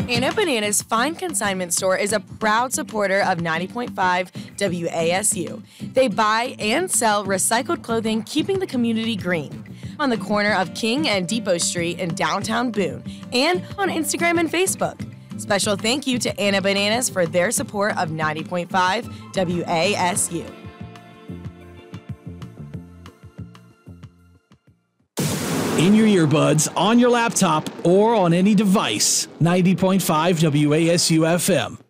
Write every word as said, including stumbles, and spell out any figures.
Anna Bananas Fine Consignment Store is a proud supporter of ninety point five W A S U. They buy and sell recycled clothing, keeping the community green. On the corner of King and Depot Street in downtown Boone, and on Instagram and Facebook. Special thank you to Anna Bananas for their support of ninety point five W A S U. In your earbuds, on your laptop, or on any device, ninety point five W A S U F M.